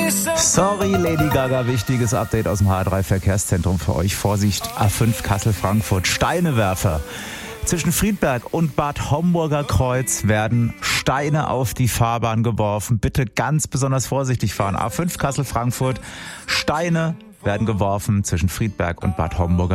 Sorry, Lady Gaga, wichtiges Update aus dem H3 Verkehrszentrum für euch. Vorsicht, A5 Kassel-Frankfurt, Steinewerfer. Zwischen Friedberg und Bad Homburger Kreuz werden Steine auf die Fahrbahn geworfen. Bitte ganz besonders vorsichtig fahren. A5 Kassel-Frankfurt, Steine werden geworfen zwischen Friedberg und Bad Homburger